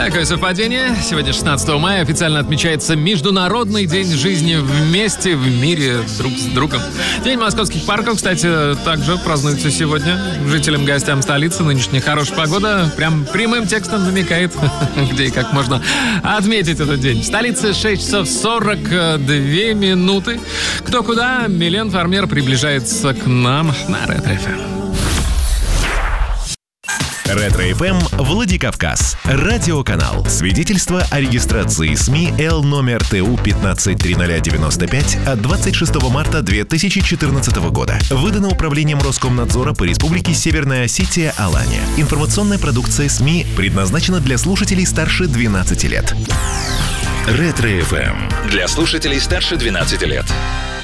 Такое совпадение. Сегодня 16 мая официально отмечается Международный день жизни вместе в мире друг с другом. День московских парков, кстати, также празднуется сегодня. Жителям, гостям столицы нынешняя хорошая погода прям прямым текстом намекает, где и как можно отметить этот день. В столице 6 часов 42 минуты. Кто куда, Милен Фармер приближается к нам на Ретро-ФМ. Ретро-ФМ Владикавказ. Радиоканал. Свидетельство о регистрации СМИ Л номер ТУ 15-30095 от 26 марта 2014 года. Выдано Управлением Роскомнадзора по Республике Северная Осетия Алания. Информационная продукция СМИ предназначена для слушателей старше 12 лет. Ретро-ФМ. Для слушателей старше 12 лет.